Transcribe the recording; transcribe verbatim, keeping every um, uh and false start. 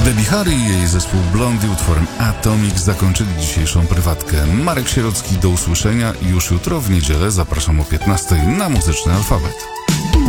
Debbie Harry i jej zespół Blondie utworem Atomic zakończyli dzisiejszą prywatkę. Marek Sierocki, do usłyszenia. Już jutro w niedzielę zapraszam o piętnastej na Muzyczny Alfabet.